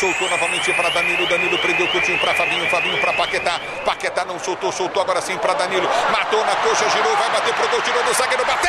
soltou novamente para Danilo, Danilo prendeu curtinho para Fabinho, Fabinho para Paquetá, Paquetá não soltou, soltou agora sim para Danilo, matou na coxa, girou, vai bater pro gol, tirou do zagueiro, bateu.